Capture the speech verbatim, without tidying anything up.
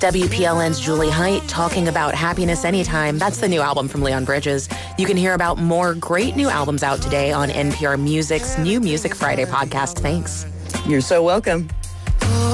W P L N's Julie Height talking about Happiness Anytime. That's the new album from Leon Bridges. You can hear about more great new albums out today on N P R Music's New Music Friday podcast. Thanks. You're so welcome.